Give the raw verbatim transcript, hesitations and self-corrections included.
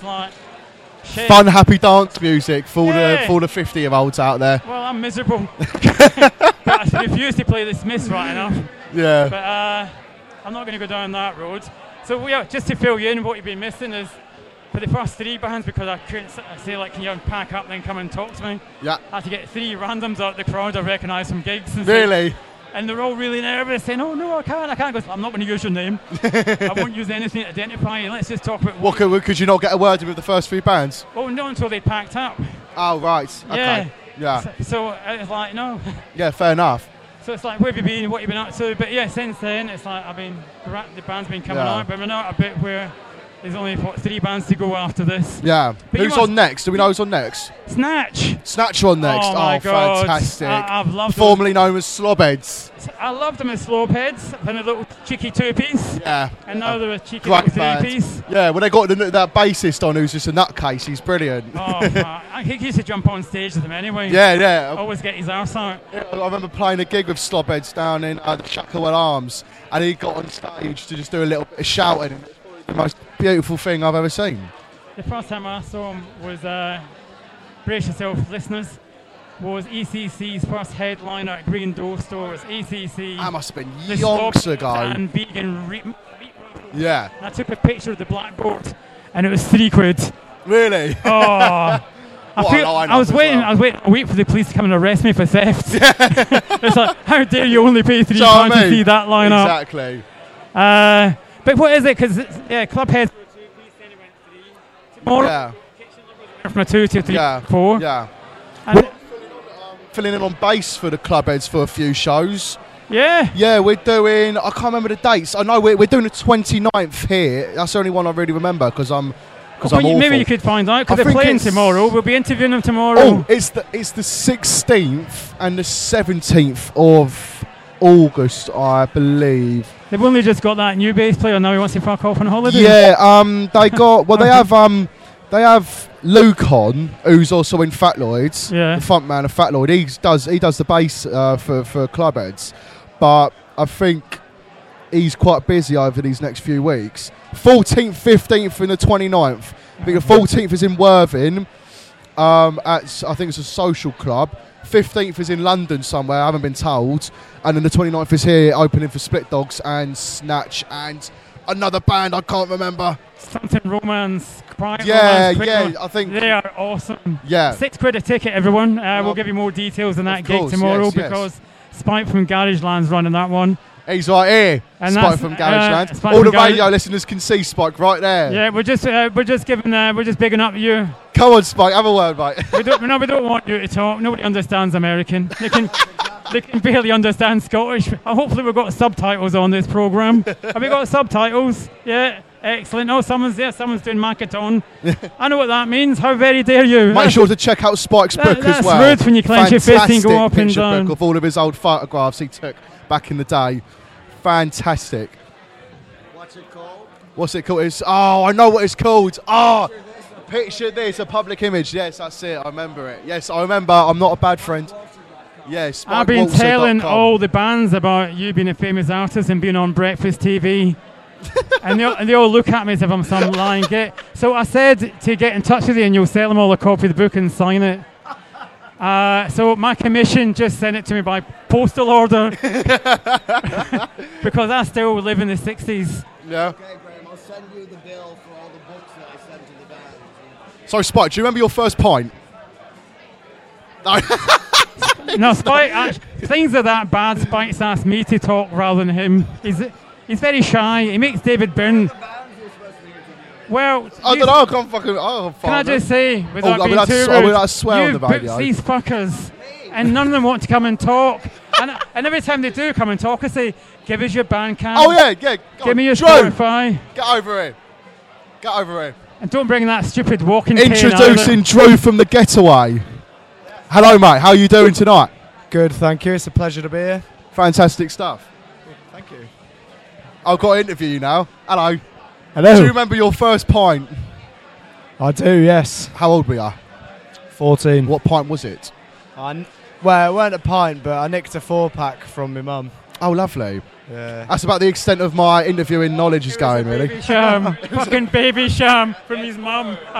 like shit. Fun, happy dance music for Yeah. the for the fifty-year-olds out there. Well, I'm miserable. But I refuse to play the Smiths right enough. Yeah. But uh, I'm not going to go down that road. So yeah, just to fill you in, what you've been missing is for the first three bands, because I couldn't s- say like, can you pack up, then come and talk to me. Yeah. I had to get three randoms out the crowd I recognise from gigs. And say- Really? and they're all really nervous, saying, "Oh no, I can't, I can't." I go, "I'm not going to use your name. I won't use anything to identify you. Let's just talk about." What could, could you not get a word in with the first three bands? Oh no, until they packed up. Oh right. Okay. Yeah. Yeah. So, so it's like no. Yeah. Fair enough. So it's like, where have you been? What have you been up to? But yeah, since then it's like I've been the, ra- the band's been coming Yeah. out, but we're now at a bit where there's only what, three bands to go after this. Yeah. But you Who's must- on next? Do we know who's on next? Snatch. Snatch on next. Oh my God. fantastic. I- I've loved Formerly known as Slobheads. I loved them as Slowheads, and a little cheeky two-piece. Yeah. And now they're a cheeky Great little band. three-piece. Yeah, when they got the, that bassist on who's just a nutcase, he's brilliant. Oh, fuck. I think he used to jump on stage with them anyway. Yeah, yeah. Always get his arse out. I remember playing a gig with Slobheads down in uh, the Shacklewell Arms, and he got on stage to just do a little bit of shouting. And it was probably the most beautiful thing I've ever seen. The first time I saw him was, uh, brace yourself, listeners, was E C C's first headliner at Green Door Stores. E C C. That must have been the yonks Slobheads ago. And vegan re- meat raffle. Yeah. And I took a picture of the blackboard, and it was three quid. Really? Oh. I, What a feel, lineup I was as waiting. well. I was waiting a week for the police to come and arrest me for theft. It's like, how dare you only pay three Do you know what pounds I to mean? see that lineup? Exactly. Uh, but what is it? Because yeah, Clubhead tomorrow Yeah. from a two to a three, Yeah. four. Yeah. And Filling in on bass for the Clubheads for a few shows. yeah, Yeah, we're doing, I can't remember the dates. I know we're, we're doing the twenty-ninth here. That's the only one I really remember because I'm, because well, I'm you- awful. maybe you could find out I because they're think playing it's- tomorrow. We'll be interviewing them tomorrow. Oh, it's the it's the sixteenth and the seventeenth of August, I believe. They've only just got that new bass player. Now he wants to fuck off on holiday. Yeah, um, they got well, they have um, they have Luke on, who's also in Fat Lloyd's, Yeah. the front man of Fat Lloyd. He does he does the bass uh, for for Clubheads, but I think he's quite busy over these next few weeks. fourteenth, fifteenth, and the twenty-ninth. I think the fourteenth is in Worthing. Um, at I think it's a social club. fifteenth is in London somewhere. I haven't been told. And then the twenty-ninth is here, opening for Split Dogs and Snatch and another band I can't remember. Something romance. Quiet Yeah, romance, quick yeah, romance. I think- they are awesome. Yeah. Six quid a ticket, everyone. Uh, Well, we'll give you more details on that of gig course, tomorrow yes, yes. because Spike from Garage Land's running that one. He's right here. And Spike that's, from uh, Garageland. Spike All from the Garage- radio listeners can see Spike right there. Yeah, we're just uh, we're just giving uh, we're just bigging up you. Come on, Spike, have a word, mate. We don't no, we don't want you to talk. Nobody understands American. They can they can barely understand Scottish. Uh, hopefully we've got subtitles on this program. Have we got subtitles? Yeah. Excellent. Oh, someone's there. Someone's doing Makaton. I know what that means. How very dare you? Make That's- sure to check out Spike's That- book as that's well. rude when you clench your fist and go Fantastic up and picture down. book of all of his old photographs he took back in the day. Fantastic. What's it called? What's it called? It's, oh, I know what it's called. Oh, picture this, a public image. Yes, that's it. I remember it. Yes, I remember. I'm not a bad friend. Yes, I've been telling all the bands about you being a famous artist and being on Breakfast T V. and, they all, and they all look at me as if I'm some lying git. So I said to get in touch with you and you'll sell them all a copy of the book and sign it. Uh, so my commission just sent it to me by postal order because I still live in the sixties. Yeah. Okay, Graham, I'll send you the bill for all the books that I sent to the band. So, Spike, do you remember your first pint? No. No, Spike, actually, things are that bad. Spike's asked me to talk rather than him. He's he's very shy. He makes David Byrne. Well, I you- don't know. I can't fucking. Oh, Can I just say, without I mean, being that's- too I rude, mean, that's swear on you've the booked radio. these fuckers, and none of them want to come and talk. and, and every time they do come and talk, I say, "Give us your Bandcamp. Oh yeah, yeah. Go Give on. me your Drew, Spotify, Get over here. Get over here. and don't bring that stupid walking cane Introducing either." Drew from the Getaway. Hello, mate. How are you doing tonight? Good, thank you. It's a pleasure to be here. Fantastic stuff. Thank you. I've got to interview you now. Hello. Hello. Do you remember your first pint? I do, yes. How old were you? fourteen. What pint was it? I n- well, it weren't a pint, but I nicked a four pack from my mum. Oh, lovely. Yeah. That's about the extent of my interviewing knowledge is going, really. Baby Sham. Fucking Baby Sham from his mum.